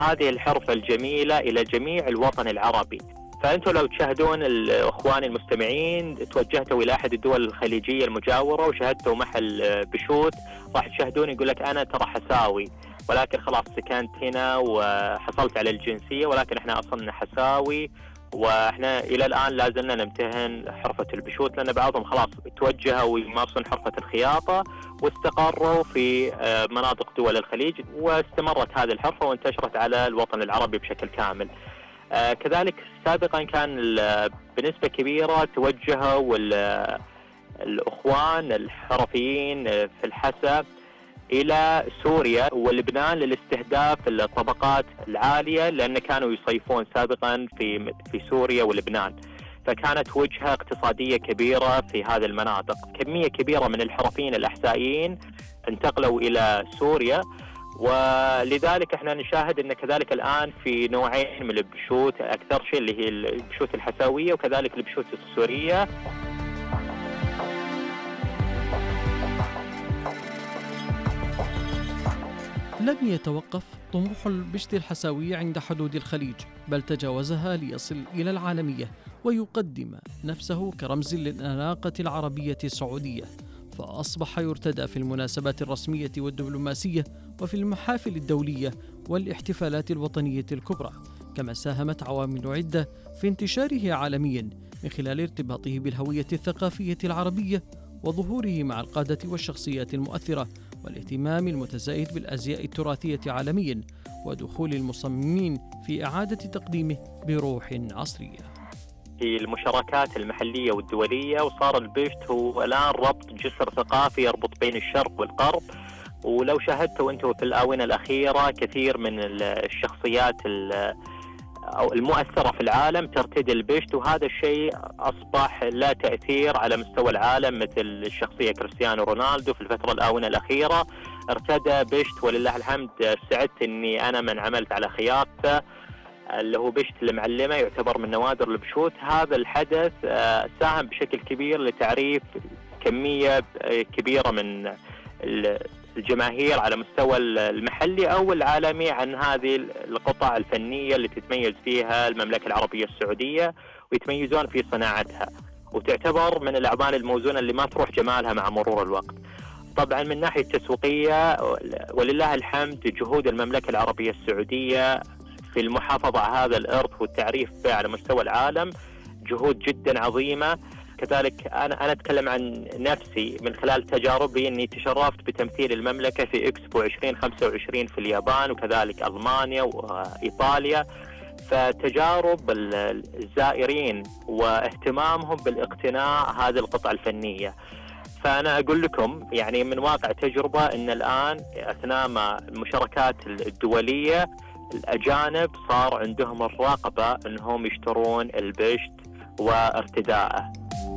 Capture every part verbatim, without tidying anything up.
هذه الحرفة الجميلة إلى جميع الوطن العربي. فأنتم لو تشاهدون الإخوان المستمعين توجهتوا إلى أحد الدول الخليجية المجاورة وشاهدتوا محل بشوت، راح تشاهدون يقول لك أنا ترى حساوي، ولكن خلاص سكنت هنا وحصلت على الجنسية، ولكن احنا أصلنا حساوي، واحنا إلى الآن لازلنا نمتهن حرفة البشوت، لأن بعضهم خلاص توجهوا ويمارسون حرفة الخياطة واستقروا في مناطق دول الخليج، واستمرت هذه الحرفة وانتشرت على الوطن العربي بشكل كامل. آه كذلك سابقا كان بنسبة كبيرة توجهوا الأخوان الحرفيين في الحسا إلى سوريا ولبنان للاستهداف الطبقات العالية، لأن كانوا يصيفون سابقا في في سوريا ولبنان، فكانت وجهة اقتصادية كبيرة في هذه المناطق. كمية كبيرة من الحرفيين الأحسائيين انتقلوا إلى سوريا، ولذلك احنا نشاهد ان كذلك الان في نوعين من البشوت اكثر شيء، اللي هي البشوت الحساويه وكذلك البشوت السوريه. لم يتوقف طموح البشت الحساوي عند حدود الخليج، بل تجاوزها ليصل إلى العالمية ويقدم نفسه كرمز للأناقة العربية السعودية، فأصبح يرتدى في المناسبات الرسمية والدبلوماسية وفي المحافل الدولية والاحتفالات الوطنية الكبرى، كما ساهمت عوامل عدة في انتشاره عالميا من خلال ارتباطه بالهوية الثقافية العربية وظهوره مع القادة والشخصيات المؤثرة والاهتمام المتزايد بالأزياء التراثية عالميا ودخول المصممين في إعادة تقديمه بروح عصرية في المشاركات المحلية والدولية. وصار البشت هو الآن ربط جسر ثقافي يربط بين الشرق والغرب. ولو شاهدتوا أنتم في الآونة الأخيرة كثير من الشخصيات أو المؤثرة في العالم ترتدي البشت، وهذا الشيء أصبح لا تأثير على مستوى العالم، مثل الشخصية كريستيانو رونالدو في الفترة الآونة الأخيرة ارتدى بشت، ولله الحمد سعدت أني أنا من عملت على خياطته اللي هو بشت المعلمة، يعتبر من نوادر البشوت. هذا الحدث ساهم بشكل كبير لتعريف كمية كبيرة من الجماهير على مستوى المحلي أو العالمي عن هذه القطع الفنية اللي تتميز فيها المملكة العربية السعودية ويتميزون في صناعتها، وتعتبر من الأعمال الموزونة اللي ما تروح جمالها مع مرور الوقت. طبعا من ناحية تسويقية ولله الحمد جهود المملكة العربية السعودية في المحافظة على هذا الإرث والتعريف به على مستوى العالم جهود جدا عظيمة. كذلك أنا أنا أتكلم عن نفسي من خلال تجاربي أني تشرفت بتمثيل المملكة في إكسبو عشرين خمسة وعشرين في اليابان وكذلك ألمانيا وإيطاليا، فتجارب الزائرين واهتمامهم بالاقتناء هذه القطع الفنية. فأنا أقول لكم يعني من واقع تجربة أن الآن أثناء ما المشاركات الدولية الأجانب صار عندهم الرغبة أنهم يشترون البشت وارتداءه.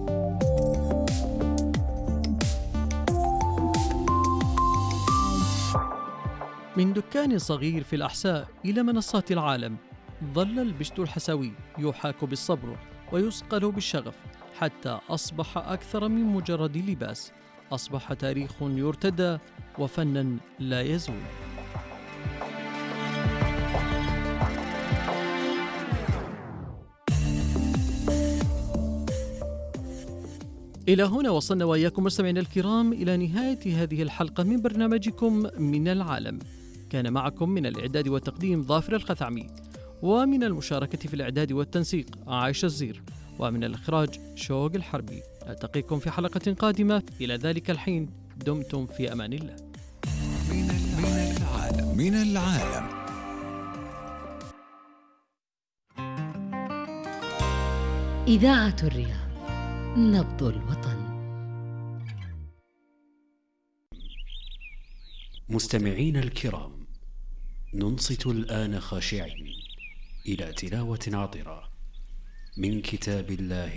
من دكان صغير في الأحساء إلى منصات العالم، ظل البشت الحساوي يحاك بالصبر ويصقل بالشغف حتى أصبح أكثر من مجرد لباس، أصبح تاريخ يرتدى وفناً لا يزول. إلى هنا وصلنا وإياكم مستمعينا الكرام إلى نهاية هذه الحلقة من برنامجكم من العالم. كان معكم من الإعداد والتقديم ظافر الخثعمي، ومن المشاركة في الإعداد والتنسيق عائشة الزير، ومن الإخراج شوق الحربي. ألتقيكم في حلقة قادمة، إلى ذلك الحين دمتم في أمان الله. من العالم من العالم إذاعة الرياض، نبض الوطن. مستمعين الكرام، ننصت الآن خاشعين إلى تلاوة عطرة من كتاب الله